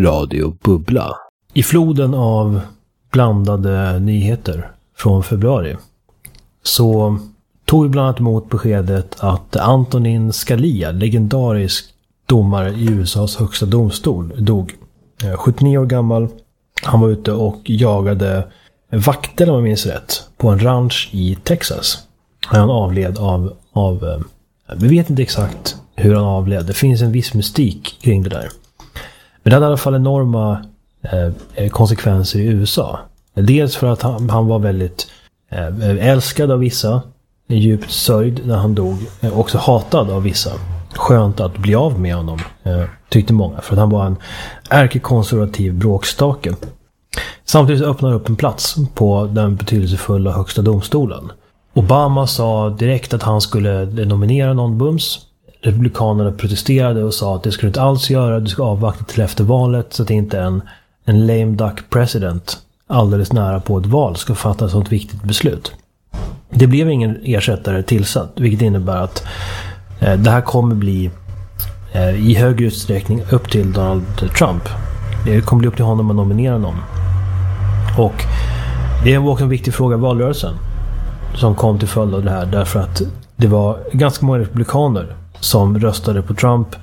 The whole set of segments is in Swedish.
Radio Bubbla. I floden av blandade nyheter från februari så tog vi bland annat emot beskedet att Antonin Scalia, legendarisk domare i USAs högsta domstol, dog. 79 år gammal. Han var ute och jagade vakter, om jag minns rätt, på en ranch i Texas. Han avled av vi vet inte exakt hur han avled. Det finns en viss mystik kring det där. Men det hade i alla fall enorma konsekvenser i USA. Dels för att han var väldigt älskad av vissa, djupt sörjd när han dog, också hatad av vissa. Skönt att bli av med honom, tyckte många, för att han var en ärkekonservativ bråkstake. Samtidigt öppnade upp en plats på den betydelsefulla högsta domstolen. Obama sa direkt att han skulle nominera någon bums. Republikanerna protesterade och sa att det skulle inte alls göra, du ska avvakta till efter valet så att inte en lame duck president alldeles nära på ett val ska fatta ett sånt viktigt beslut. Det blev ingen ersättare tillsatt, vilket innebär att det här kommer bli i hög utsträckning upp till Donald Trump. Det kommer bli upp till honom att nominera någon. Och det var också en viktig fråga i valrörelsen som kom till följd av det här, därför att det var ganska många republikaner som röstade på Trump,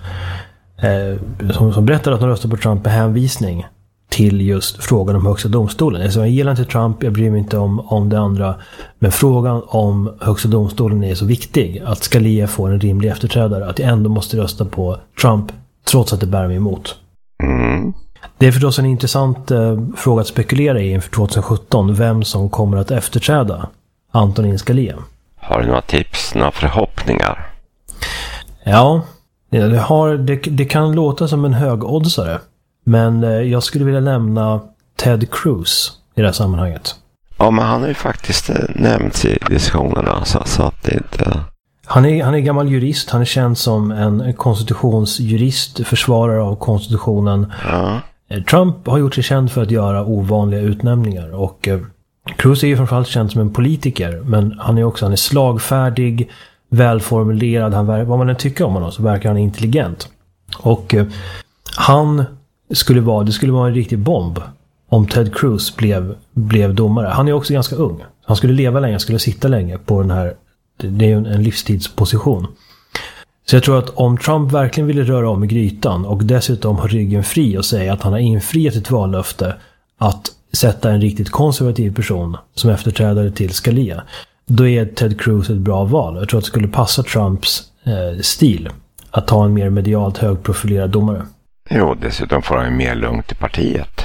som berättade att de röstade på Trump med hänvisning till just frågan om högsta domstolen. Alltså, jag gillar inte Trump, jag bryr mig inte om det andra, men frågan om högsta domstolen är så viktig att Scalia får en rimlig efterträdare, att jag ändå måste rösta på Trump trots att det bär mig emot. Det är förstås en intressant fråga att spekulera i inför 2017, vem som kommer att efterträda Antonin Scalia. Har du några tips, några förhoppningar? Ja, det kan låta som en högoddsare, men jag skulle vilja nämna Ted Cruz i det här sammanhanget. Ja, men han är ju faktiskt nämnt i diskussionerna, så att det inte... Han är gammal jurist, han är känd som en konstitutionsjurist, försvarare av konstitutionen. Ja. Trump har gjort sig känd för att göra ovanliga utnämningar, och Cruz är ju framförallt känd som en politiker, men han är slagfärdig, välformulerad, vad man än tycker om honom så verkar han intelligent. Och det skulle vara en riktig bomb om Ted Cruz blev domare. Han är också ganska ung. Han skulle leva länge, skulle sitta länge på den här, det är en livstidsposition. Så jag tror att om Trump verkligen ville röra om i grytan och dessutom ha ryggen fri och säga att han har infriat ett vallöfte att sätta en riktigt konservativ person som efterträdare till Scalia, då är Ted Cruz ett bra val. Jag tror att det skulle passa Trumps stil att ta en mer medialt högprofilerad domare. Jo, dessutom får han ju mer lugnt i partiet.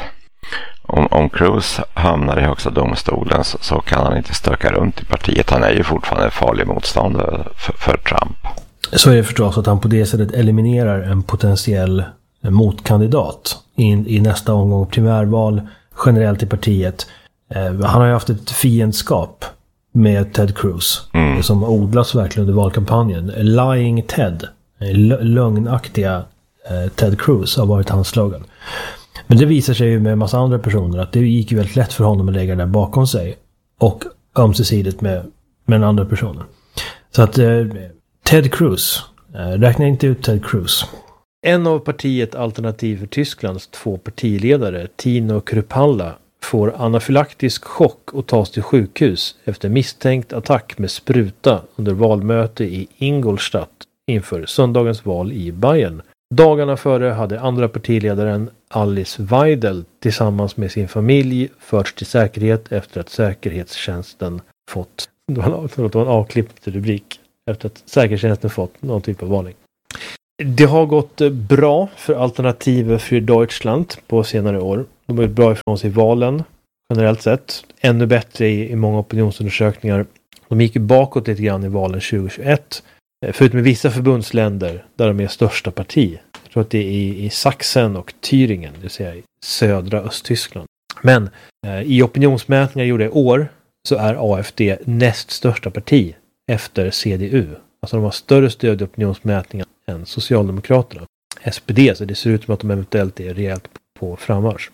Om Cruz hamnar i högsta domstolen så kan han inte stöka runt i partiet. Han är ju fortfarande en farlig motståndare för Trump. Så är det förstås att han på det sättet eliminerar en potentiell motkandidat i nästa omgång primärval generellt i partiet. Han har ju haft ett fiendskap med Ted Cruz som odlas verkligen under valkampanjen. Lying Ted, lögnaktiga Ted Cruz har varit hans slogan. Men det visar sig ju med en massa andra personer att det gick ju väldigt lätt för honom att lägga det där bakom sig och ömsesidigt med den andra personen. Så att Ted Cruz, räkna inte ut Ted Cruz. En av partiet Alternativ för Tysklands 2 partiledare, Tino Kruppalla, får anafylaktisk chock och tas till sjukhus efter misstänkt attack med spruta under valmöte i Ingolstadt inför söndagens val i Bayern. Dagarna före hade andra partiledaren Alice Weidel tillsammans med sin familj förts till säkerhet efter att säkerhetstjänsten fått, det var en avklippt rubrik, efter att säkerhetstjänsten fått någon typ av varning. Det har gått bra för Alternative för Deutschland på senare år. De har gjort bra ifrån sig i valen generellt sett. Ännu bättre i många opinionsundersökningar. De gick ju bakåt lite grann i valen 2021. Förutom i vissa förbundsländer där de är största parti. Jag tror att det är i Sachsen och Thüringen, det vill säga i södra Östtyskland. Men i opinionsmätningar gjorda i år så är AFD näst största parti efter CDU. Alltså de har större stöd i opinionsmätningar än Socialdemokraterna. SPD, så det ser ut som att de eventuellt är rejält på frammarsch.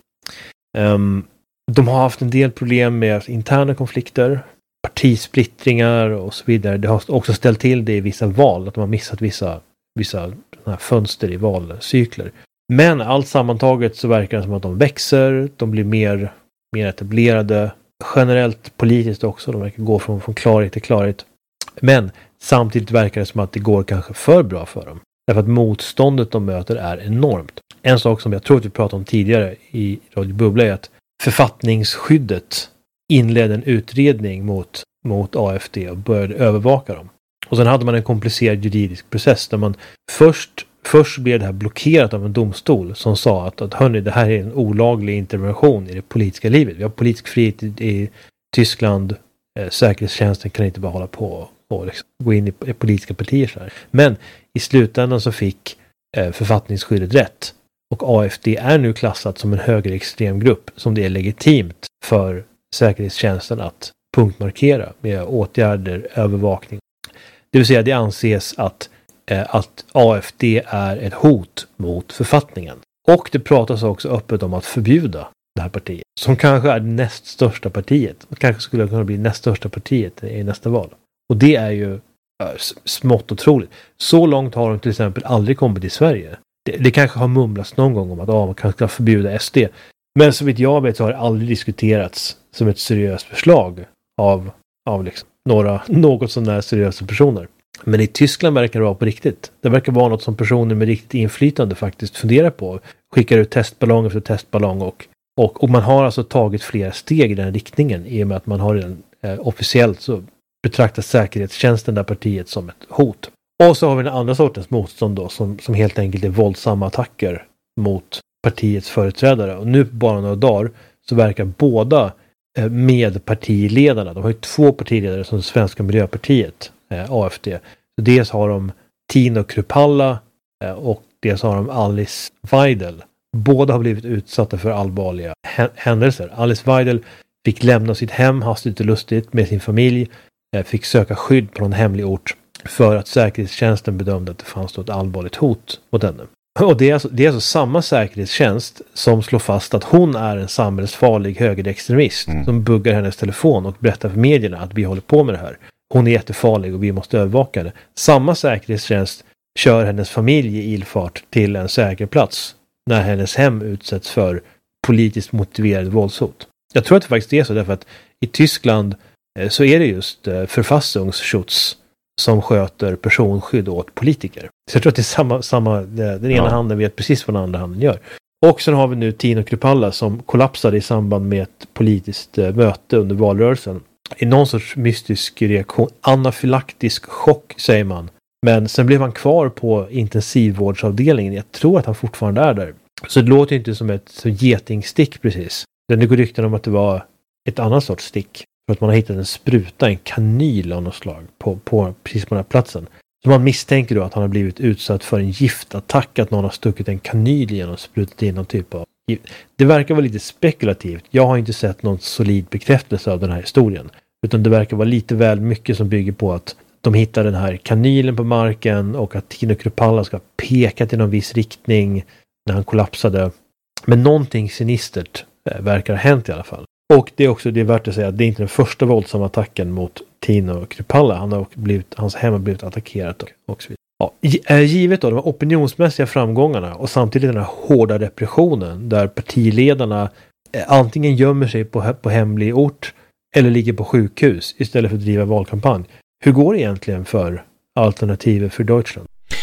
De har haft en del problem med interna konflikter, partisplittringar och så vidare. Det har också ställt till det i vissa val, att de har missat vissa här fönster i valcykler. Men allt sammantaget så verkar det som att de växer, de blir mer etablerade, generellt politiskt också, de verkar gå från klarhet till klarhet. Men samtidigt verkar det som att det går kanske för bra för dem. Därför att motståndet de möter är enormt. En sak som jag tror att vi pratade om tidigare i Radio Bubbla är att författningsskyddet inledde en utredning mot AFD och började övervaka dem. Och sen hade man en komplicerad juridisk process där man först blev det här blockerat av en domstol som sa att hörni, det här är en olaglig intervention i det politiska livet. Vi har politisk frihet i Tyskland. Säkerhetstjänsten kan inte bara hålla på och liksom gå in i politiska partier så här. Men i slutändan så fick författningsskyddet rätt. Och AFD är nu klassat som en högerextrem grupp som det är legitimt för säkerhetstjänsten att punktmarkera med åtgärder, övervakning. Det vill säga det anses att AFD är ett hot mot författningen. Och det pratas också öppet om att förbjuda det här partiet. Som kanske är det näst största partiet. Och kanske skulle kunna bli näst största partiet i nästa val. Och det är ju smått otroligt. Så långt har de till exempel aldrig kommit i Sverige. Det kanske har mumlats någon gång om att man kanske ska förbjuda SD. Men så vitt jag vet så har det aldrig diskuterats som ett seriöst förslag av liksom något sån där seriösa personer. Men i Tyskland verkar det vara på riktigt. Det verkar vara något som personer med riktigt inflytande faktiskt funderar på. Skickar ut testballong efter testballong och man har alltså tagit flera steg i den riktningen i och med att man har redan officiellt så betraktar säkerhetstjänsten där partiet som ett hot. Och så har vi den andra sortens motstånd då som helt enkelt är våldsamma attacker mot partiets företrädare. Och nu på bara några dagar så verkar båda med partiledarna, de har ju 2 partiledare som Svenska Miljöpartiet, AFD. Så dels har de Tino Kruppalla och dels har de Alice Weidel. Båda har blivit utsatta för allvarliga händelser. Alice Weidel fick lämna sitt hem hastigt och lustigt med sin familj, fick söka skydd på någon hemlig ort för att säkerhetstjänsten bedömde att det fanns ett allvarligt hot mot henne. Och det är alltså samma säkerhetstjänst som slår fast att hon är en samhällsfarlig högerextremist som buggar hennes telefon och berättar för medierna att vi håller på med det här. Hon är jättefarlig och vi måste övervaka det. Samma säkerhetstjänst kör hennes familj i ilfart till en säker plats när hennes hem utsätts för politiskt motiverad våldshot. Jag tror att det faktiskt är så därför att i Tyskland så är det just Verfassungsschutz som sköter personskydd åt politiker. Så jag tror att det är samma den ena handen vet precis vad den andra handen gör. Och sen har vi nu Tino Kruppalla som kollapsade i samband med ett politiskt möte under valrörelsen. I någon sorts mystisk reaktion, anafylaktisk chock säger man. Men sen blev han kvar på intensivvårdsavdelningen. Jag tror att han fortfarande är där. Så det låter inte som ett getingstick precis. Det går rykten om att det var ett annat sorts stick. För att man har hittat en spruta, en kanyl av något slag precis på den här platsen. Så man misstänker då att han har blivit utsatt för en giftattack, att någon har stuckit en kanyl genom och sprutat in någon typ av gift. Det verkar vara lite spekulativt. Jag har inte sett någon solid bekräftelse av den här historien. Utan det verkar vara lite väl mycket som bygger på att de hittar den här kanylen på marken och att Tino Kruppalla ska peka till någon viss riktning när han kollapsade. Men någonting sinistert verkar ha hänt i alla fall. Och det är värt att säga att det är inte den första våldsamma attacken mot Tino Kruppalla. Hans hem har blivit attackerat och så vidare. Ja, givet då de opinionsmässiga framgångarna och samtidigt den här hårda repressionen där partiledarna antingen gömmer sig på hemlig ort eller ligger på sjukhus istället för att driva valkampanj. Hur går det egentligen för Alternative för Deutschland?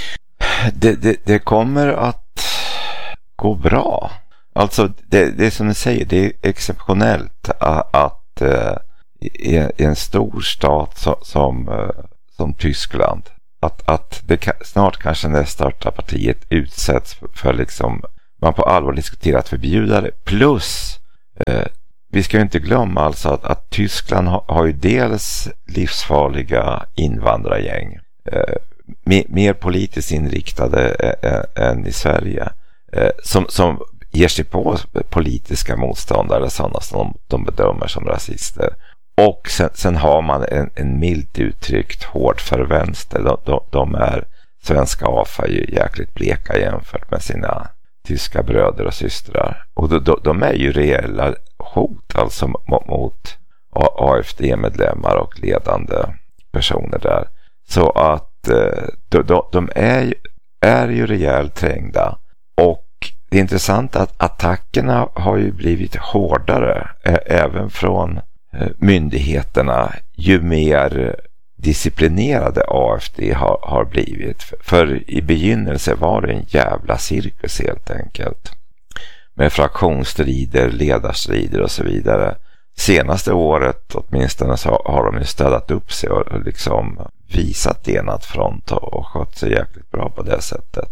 Det kommer att gå bra. Alltså det är som ni säger, det är exceptionellt att i en stor stat som Tyskland att det snart kanske det största partiet utsätts för liksom, man på allvar diskuterar att förbjuda det. Plus vi ska ju inte glömma alltså att Tyskland har ju dels livsfarliga invandrargäng, mer politiskt inriktade än i Sverige, som ger sig på politiska motståndare, sådana som de bedömer som rasister. Och sen har man en milt uttryckt hård för vänster. De är svenska AFA ju jäkligt bleka jämfört med sina tyska bröder och systrar. Och de är ju reella hot alltså mot AFD-medlemmar och ledande personer där. Så att de är ju rejält trängda. Och det är intressant att attackerna har ju blivit hårdare även från myndigheterna ju mer disciplinerade AFD har blivit. För i begynnelse var det en jävla cirkus helt enkelt. Med fraktionsstrider, ledarstrider och så vidare. Senaste året åtminstone så har de ju städat upp sig och liksom visat enad front och skött sig jäkligt bra på det sättet.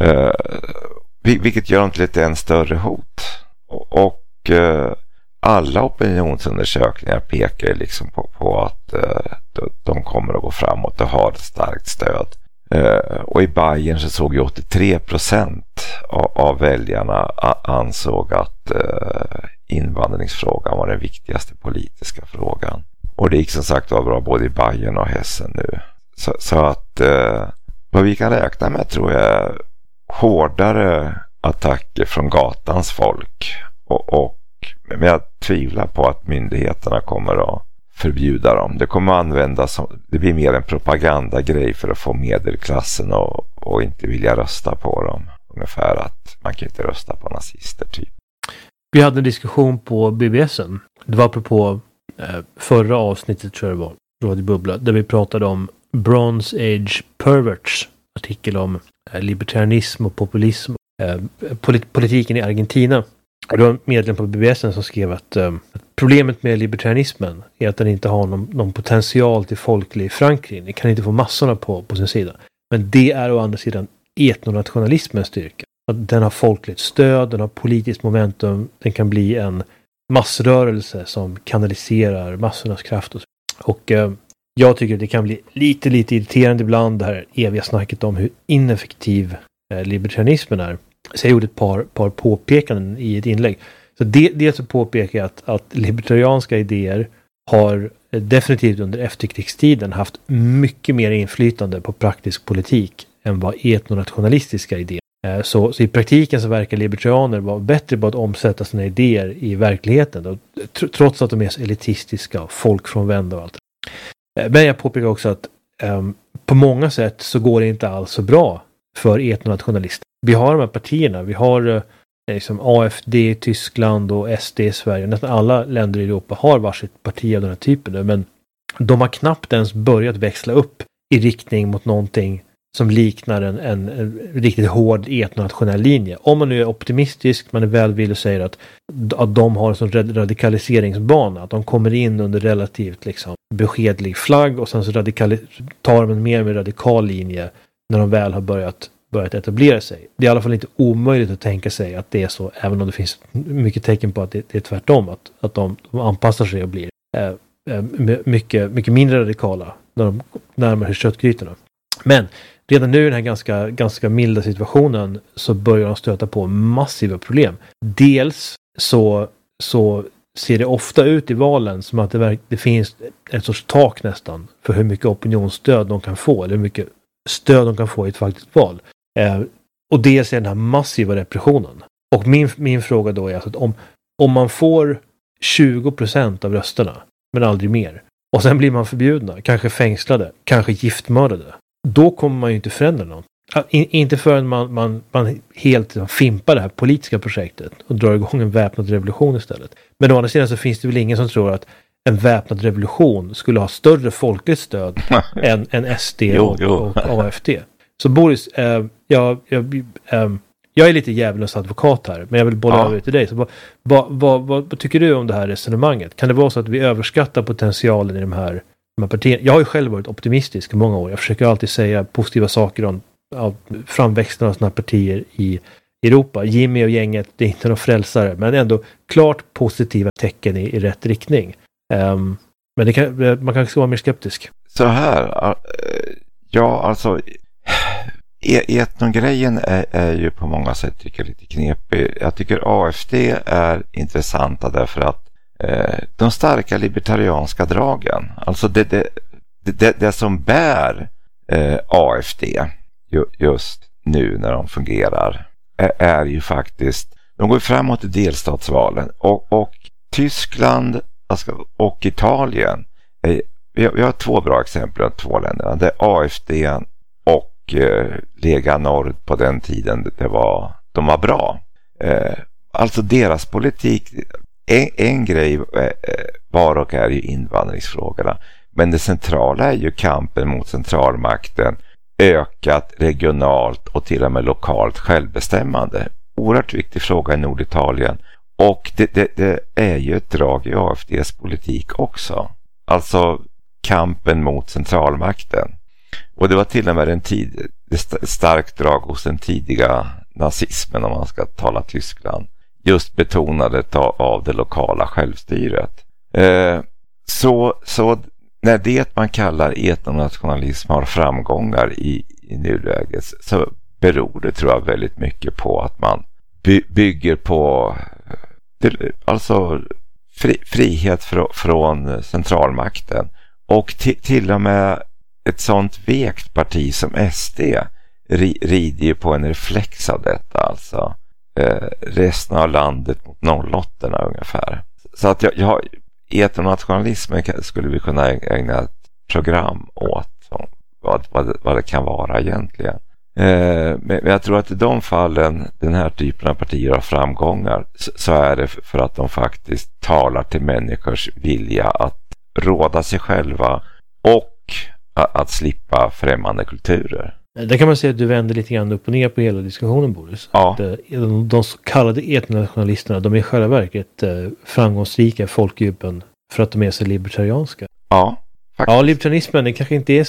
Vilket gör dem till en större hot. Och alla opinionsundersökningar pekar liksom på att de kommer att gå framåt och har ett starkt stöd. Och i Bayern så såg ju 83% av väljarna ansåg att invandringsfrågan var den viktigaste politiska frågan. Och det gick som sagt var bra både i Bayern och Hessen nu. Så att vad vi kan räkna med tror jag hårdare attacker från gatans folk. Men jag tvivlar på att myndigheterna kommer att förbjuda dem. Det kommer att användas det blir mer en propagandagrej för att få medelklassen och inte vilja rösta på dem. Ungefär att man kan inte rösta på nazister typ. Vi hade en diskussion på BBSen. Det var apropå förra avsnittet tror jag det var, Radio Bubbla, där vi pratade om Bronze Age Perverts, artikel om libertarianism och populism, politiken i Argentina. Och det var en medlem på BBSen som skrev att problemet med libertarianismen är att den inte har någon potential till folklig förankring. Den kan inte få massorna på sin sida. Men det är å andra sidan etnonationalismens styrka. Att den har folkligt stöd, den har politiskt momentum, den kan bli en massrörelse som kanaliserar massornas kraft. Och jag tycker att det kan bli lite irriterande ibland det här eviga snacket om hur ineffektiv libertarianismen är. Så jag gjorde ett par påpekanden i ett inlägg. Så det så påpekar jag att libertarianska idéer har definitivt under efterkrigstiden haft mycket mer inflytande på praktisk politik än vad etnonationalistiska idéer. Så i praktiken så verkar libertarianer vara bättre på att omsätta sina idéer i verkligheten. Då, trots att de är så elitistiska och folkfrånvända och allt. Men jag påpekar också att på många sätt så går det inte alls så bra för etnonationalister. Vi har de här partierna. Vi har liksom AFD i Tyskland och SD i Sverige. Nästan alla länder i Europa har varsitt parti av den här typen. Men de har knappt ens börjat växla upp i riktning mot någonting som liknar en riktigt hård etnonationell linje. Om man nu är optimistisk, man är välvillig och säger att de har en sån radikaliseringsbana. Att de kommer in under relativt liksom beskedlig flagg och sen så tar de en mer radikal linje när de väl har börjat etablera sig. Det är i alla fall inte omöjligt att tänka sig att det är så, även om det finns mycket tecken på att det är tvärtom, att de anpassar sig och blir mycket mindre radikala när de närmar sig köttgrytorna. Men redan nu i den här ganska milda situationen så börjar de stöta på massiva problem. Dels så ser det ofta ut i valen som att det finns ett sorts tak nästan för hur mycket opinionsstöd de kan få, eller hur mycket stöd de kan få i ett faktiskt val. Och dels är den här massiva repressionen. Och min fråga då är alltså att om man får 20% av rösterna, men aldrig mer, och sen blir man förbjudna, kanske fängslade, kanske giftmördade, då kommer man ju inte förändra något. Inte förrän man helt fimpar det här politiska projektet och drar igång en väpnad revolution istället. Men å andra sidan så finns det väl ingen som tror att en väpnad revolution skulle ha större folkligt stöd än SD och AFD. Så Boris, jag är lite djävulens advokat här, men jag vill bolla över till dig. Så vad tycker du om det här resonemanget? Kan det vara så att vi överskattar potentialen i de här partierna? Jag har ju själv varit optimistisk i många år. Jag försöker alltid säga positiva saker om framväxten av sådana här partier i Europa. Jimmy och gänget, det är inte någon frälsare, men ändå klart positiva tecken i rätt riktning. Men man kan vara mer skeptisk. Så här, ja alltså etnogrejen är ju på många sätt tycker lite knepig. Jag tycker AFD är intressanta därför att de starka libertarianska dragen, alltså det som bär AFD just nu när de fungerar är ju faktiskt, de går framåt i delstatsvalen och Tyskland och Italien, vi har två bra exempel av två länderna, det är AFD och Lega Nord på den tiden de var bra. Alltså deras politik, en grej var och är ju invandringsfrågorna. Men det centrala är ju kampen mot centralmakten, ökat regionalt och till och med lokalt självbestämmande. Oerhört viktig fråga i Norditalien. Och det är ju ett drag i AFDs politik också. Alltså kampen mot centralmakten. Och det var till och med ett starkt drag hos den tidiga nazismen, om man ska tala Tyskland. Just betonandet av det lokala självstyret. Så när det man kallar etnonationalism har framgångar i nuläget, så beror det, tror jag, väldigt mycket på att man bygger på alltså frihet från centralmakten. Och till och med ett sånt vekt parti som SD rider ju på en reflex av detta, alltså resten av landet mot nollåttorna ungefär. Så att jag etnonationalismen skulle vi kunna ägna ett program åt, vad det kan vara egentligen. Men jag tror att i de fallen den här typen av partier har framgångar, så är det för att de faktiskt talar till människors vilja att råda sig själva och att slippa främmande kulturer. Där kan man säga att du vänder lite grann upp och ner på hela diskussionen, Boris. Ja. Att, de så kallade etnonationalisterna, de är i själva verket framgångsrika folkdjupen för att de är så libertarianska. Ja, faktiskt. Ja, libertarianismen, det kanske inte är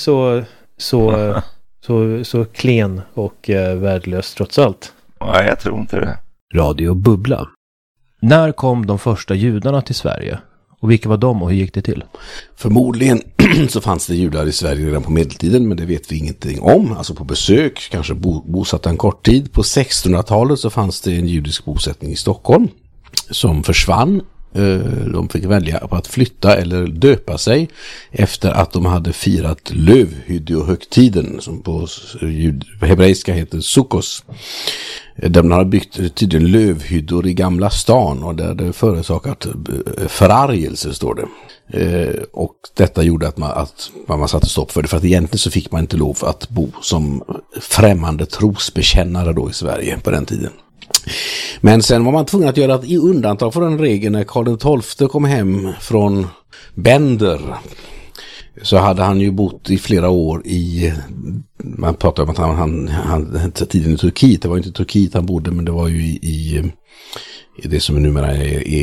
så klen och värdelös trots allt. Nej, jag tror inte det. Radio Bubbla. När kom de första judarna till Sverige? Och vilka var de och hur gick det till? Förmodligen så fanns det judar i Sverige redan på medeltiden, men det vet vi ingenting om. Alltså på besök, kanske bosatta en kort tid. På 1600-talet så fanns det en judisk bosättning i Stockholm som försvann. De fick välja på att flytta eller döpa sig efter att de hade firat lövhyddohögtiden, som på hebreiska heter Sukkos. De har byggt tydligen lövhyddor i Gamla stan, och där det förorsakat förargelse, står det. Och detta gjorde att man satte stopp för det, för att egentligen så fick man inte lov att bo som främmande trosbekännare då i Sverige på den tiden. Men sen var man tvungen att göra ett undantag för den regeln när Karl XII kom hem från Bender. Så hade han ju bott i flera år man pratar om att han tiden i Turkiet. Det var inte Turkiet han bodde, men det var ju i det som numera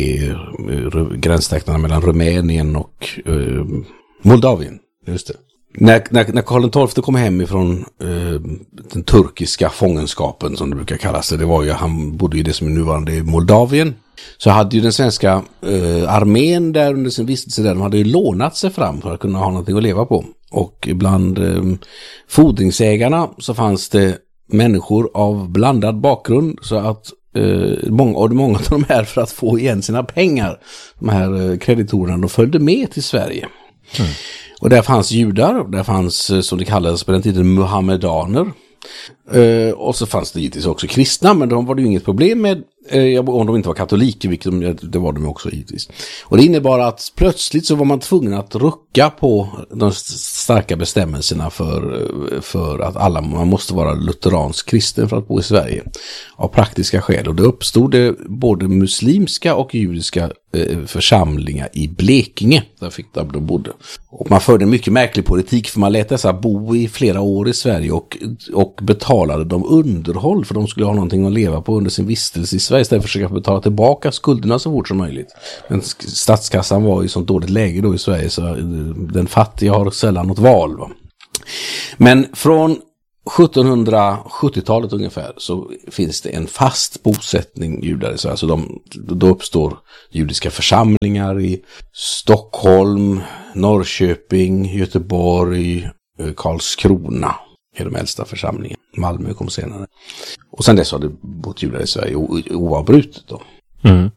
är gränstrakterna mellan Rumänien och Moldavien. Just det. När Karl XII kom hem ifrån den turkiska fångenskapen, som det brukar kallas, det var ju, han bodde i det som är nuvarande Moldavien, så hade ju den svenska armén där under sin vistelse där, de hade ju lånat sig fram för att kunna ha någonting att leva på. Och bland fordringsägarna så fanns det människor av blandad bakgrund, så att många av de här, för att få igen sina pengar, de här kreditorerna, de följde med till Sverige. Mm. Och där fanns judar, där fanns, som det kallades på den tiden, muhammedaner. Och så fanns det givetvis också kristna, men de var det ju inget problem med om de inte var katoliker, vilket det var de också givetvis. Och det innebar att plötsligt så var man tvungen att rucka på de starka bestämmelserna för att man måste vara lutheransk kristen för att bo i Sverige av praktiska skäl. Och det uppstod både muslimska och judiska församlingar i Blekinge, där de bodde. Och man förde en mycket märklig politik, för man lät dessa bo i flera år i Sverige och betalade dem underhåll, för de skulle ha någonting att leva på under sin vistelse i Sverige, istället för att försöka betala tillbaka skulderna så fort som möjligt. Men statskassan var i sånt dåligt läge då i Sverige, så den fattiga har sällan något val. Va? Men från 1770-talet ungefär så finns det en fast bosättning judar i Sverige. Så då uppstår judiska församlingar i Stockholm, Norrköping, Göteborg, Karlskrona är de äldsta församlingarna. Malmö kom senare. Och sen dess har det bott judar i Sverige oavbrutet då. Mm.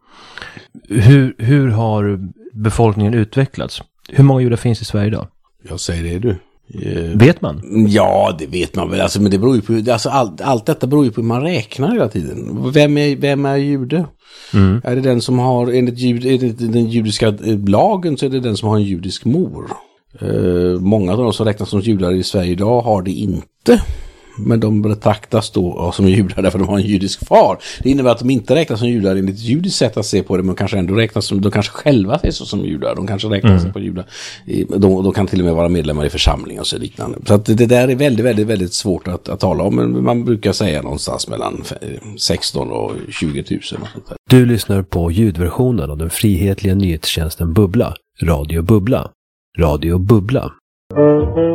Hur har befolkningen utvecklats? Hur många judar finns i Sverige idag? Jag säger det, du. Vet man? Ja, det vet man väl. Alltså, men det beror ju på, allt detta beror ju på hur man räknar hela tiden. Vem är jude? Mm. Är det den som har, enligt den judiska lagen, så är det den som har en judisk mor. Många av de som räknas som judar i Sverige idag har det inte. men de betraktas då som judar därför de har en judisk far. Det innebär att de inte räknas som judar enligt judiskt sätt att se på det, men kanske ändå räknas som, de kanske själva är så som judar. De kanske räknas på judar. De kan till och med vara medlemmar i församlingar och så liknande. Så att det där är väldigt, väldigt, väldigt svårt att tala om, men man brukar säga någonstans mellan 16 och 20 000. Du lyssnar på ljudversionen av den frihetliga nyhetstjänsten Bubbla, Radio Bubbla. Radio Bubbla